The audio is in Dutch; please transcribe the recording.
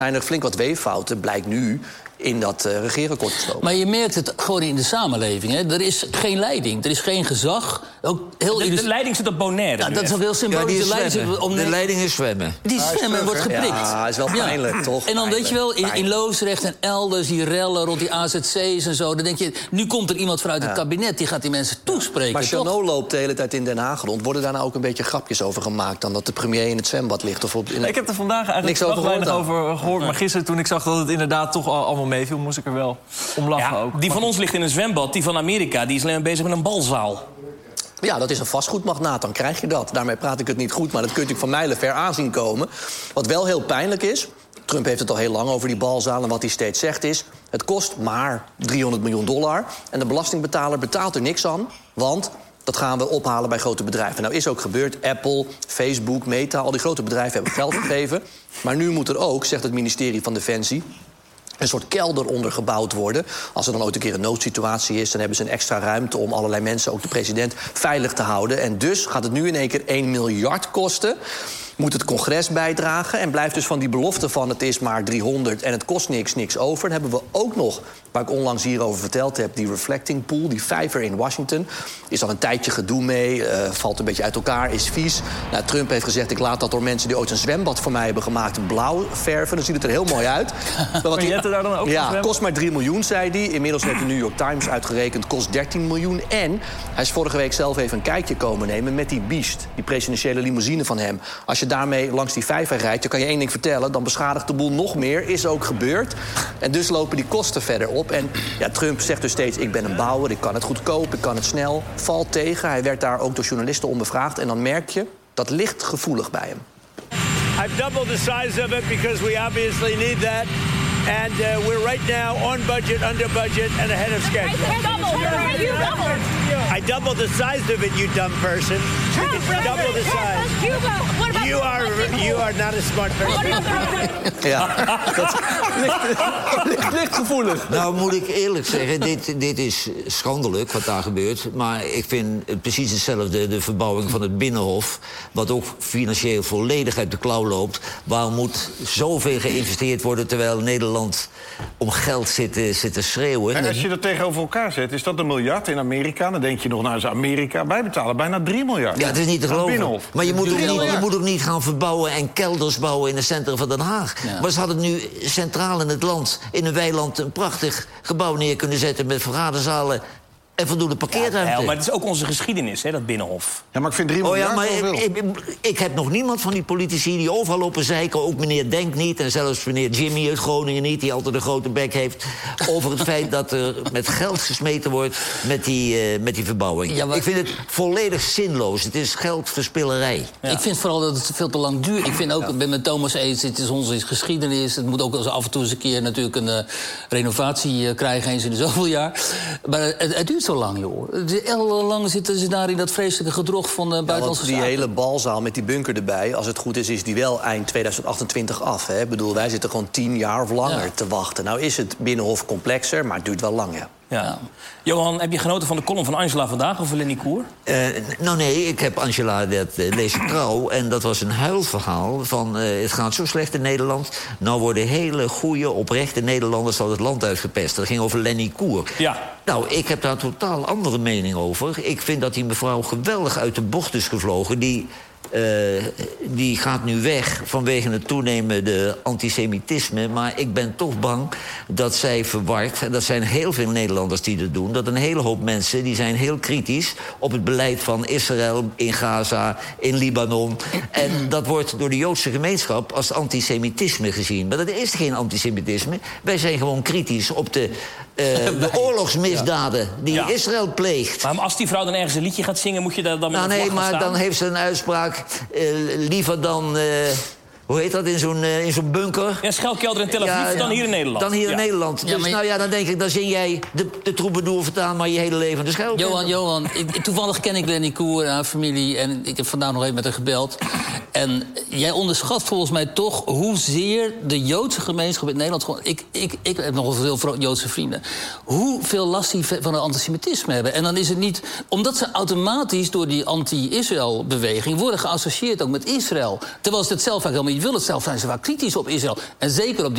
zijn er flink wat weeffouten, blijkt nu in dat regeerakkoord gestoken. Maar je merkt het gewoon in de samenleving. Hè? Er is geen leiding, er is geen gezag. Ook heel de leiding zit op Bonaire. Ja, dat is ook heel symbolisch. De leiding is zwemmen. Die zwemmen wordt geprikt. Ja, is wel pijnlijk, toch? En dan weet je wel, in Loosdrecht en elders, die rellen rond die AZC's en zo. Dan denk je, nu komt er iemand vanuit het kabinet, die gaat die mensen toespreken. Maar Chanot loopt de hele tijd in Den Haag rond. Worden daar nou ook een beetje grapjes over gemaakt dan dat de premier in het zwembad ligt? Of Ik heb er vandaag eigenlijk nog weinig over gehoord. Maar gisteren, toen ik zag dat het inderdaad toch allemaal meeviel, moest ik er wel om lachen ook. Die van ons ligt in een zwembad, die van Amerika, die is alleen bezig met een balzaal. Ja, dat is een vastgoedmagnaat, dan krijg je dat. Daarmee praat ik het niet goed, maar dat kun je van mijlen ver aanzien komen. Wat wel heel pijnlijk is, Trump heeft het al heel lang over die balzaal en wat hij steeds zegt is, het kost maar $300 miljoen en de belastingbetaler betaalt er niks aan, want dat gaan we ophalen bij grote bedrijven. Nou is ook gebeurd, Apple, Facebook, Meta, al die grote bedrijven hebben geld gegeven. Maar nu moet er ook, zegt het ministerie van Defensie, een soort kelder ondergebouwd worden. Als er dan ooit een keer een noodsituatie is, dan hebben ze een extra ruimte om allerlei mensen, ook de president, veilig te houden. En dus gaat het nu in één keer 1 miljard kosten. Moet het congres bijdragen en blijft dus van die belofte van het is maar 300 en het kost niks over. Dan hebben we ook nog, waar ik onlangs hierover verteld heb, die reflecting pool, die vijver in Washington. Is al een tijdje gedoe mee, valt een beetje uit elkaar, is vies. Nou, Trump heeft gezegd, ik laat dat door mensen die ooit een zwembad voor mij hebben gemaakt blauw verven. Dan ziet het er heel mooi uit. Maar Jette daar dan ook ja, kost maar 3 miljoen, zei hij. Inmiddels heeft de New York Times uitgerekend, kost 13 miljoen. En hij is vorige week zelf even een kijkje komen nemen met die Beast, die presidentiële limousine van hem. Als je daarmee langs die vijver rijdt, dan kan je één ding vertellen, dan beschadigt de boel nog meer, is ook gebeurd. En dus lopen die kosten verder op. En ja, Trump zegt dus steeds, ik ben een bouwer, ik kan het goedkoop, ik kan het snel. Valt tegen, hij werd daar ook door journalisten ondervraagd. En dan merk je, dat ligt gevoelig bij hem. I've doubled the size of it because we obviously need that. And we're right now on budget, under budget, and ahead of schedule. I doubled the size of it, you dumb person. Double the size. You are not a smart person. Ja, dat ligt gevoelig. Nou, moet ik eerlijk zeggen, dit is schandelijk wat daar gebeurt. Maar ik vind het precies hetzelfde, de verbouwing van het Binnenhof, wat ook financieel volledig uit de klauw loopt. Waarom moet zoveel geïnvesteerd worden terwijl Nederland om geld zit te schreeuwen? En als je dat tegenover elkaar zet, is dat $1 miljard in Amerika? Dan denk je nog, nou is Amerika, wij betalen bijna 3 miljard. Ja, het is niet te geloven. Maar je moet ook niet gaan verbouwen en kelders bouwen in het centrum van Den Haag. Ja. Maar ze hadden nu centraal in het land, in een weiland, een prachtig gebouw neer kunnen zetten met vergaderzalen en voldoende parkeerruimte. Ja, maar het is ook onze geschiedenis, hè, dat Binnenhof. Ja, maar ik vind 3 miljard maar wel veel. ik heb nog niemand van die politici die overal lopen zeiken, ook meneer Denk niet en zelfs meneer Jimmy uit Groningen niet, die altijd een grote bek heeft, over het feit dat er met geld gesmeten wordt met die verbouwing. Ja, ik vind het volledig zinloos. Het is geldverspillerij. Ja. Ik vind vooral dat het veel te lang duurt. Ik vind ook, ik ben met Thomas eens, het is onze geschiedenis. Het moet ook af en toe eens een keer natuurlijk een renovatie krijgen, eens in de zoveel jaar. Maar het duurt zo lang, joh. Heel lang zitten ze daar in dat vreselijke gedrocht van buitenlandse zaken. Die hele balzaal met die bunker erbij, als het goed is die wel eind 2028 af. Hè? Ik bedoel, wij zitten gewoon 10 jaar of langer te wachten. Nou is het Binnenhof complexer, maar het duurt wel lang, ja. Ja. Johan, heb je genoten van de column van Angela vandaag over Lenny Koer? Nou nee, ik heb Angela, dat lees ik trouw. En dat was een huilverhaal van het gaat zo slecht in Nederland. Nou worden hele goede, oprechte Nederlanders al het land uitgepest. Dat ging over Lenny Koer. Ja. Nou, ik heb daar een totaal andere mening over. Ik vind dat die mevrouw geweldig uit de bocht is gevlogen. Die gaat nu weg vanwege het toenemende antisemitisme. Maar ik ben toch bang dat zij verwart, en dat zijn heel veel Nederlanders die dat doen, dat een hele hoop mensen die zijn heel kritisch op het beleid van Israël in Gaza, in Libanon. En dat wordt door de Joodse gemeenschap als antisemitisme gezien. Maar dat is geen antisemitisme. Wij zijn gewoon kritisch op de oorlogsmisdaden die Israël pleegt. Maar als die vrouw dan ergens een liedje gaat zingen, moet je daar dan met een vlag gaan staan? Dan heeft ze een uitspraak. Liever dan, hoe heet dat, in zo'n bunker? Ja, schelkelder in Tel Aviv dan hier in Nederland. Dan hier in Nederland. Dus nou ja, dan denk ik, dan zing jij de troubadour vertaan maar je hele leven de schelkelder. Johan, toevallig ken ik Lenny Koer en haar familie en ik heb vandaag nog even met haar gebeld. En jij onderschat volgens mij toch hoezeer de Joodse gemeenschap in Nederland gewoon. Ik heb nog wel veel Joodse vrienden. Hoeveel last die van het antisemitisme hebben. En dan is het niet omdat ze automatisch door die anti-Israël-beweging worden geassocieerd ook met Israël. Terwijl ze het zelf eigenlijk helemaal niet wil het zelf, zijn ze vaak kritisch op Israël. En zeker op